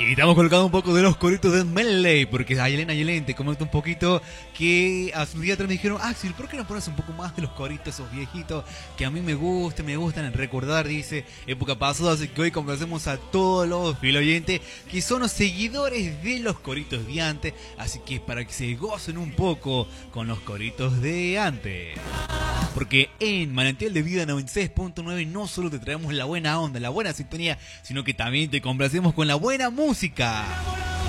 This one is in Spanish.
Y estamos colocando un poco de los coritos de Medley, porque Ayelen te comento un poquito que hace un día atrás me dijeron, Axel, ¿por qué no pones un poco más de los coritos esos viejitos que a mí me gustan recordar, dice, época pasada? Así que hoy complacemos a todos los fiel oyentes que son los seguidores de los coritos de antes, así que para que se gocen un poco con los coritos de antes. Porque en Manantial de Vida 96.9 no solo te traemos la buena onda, la buena sintonía, sino que también te complacemos con la buena música.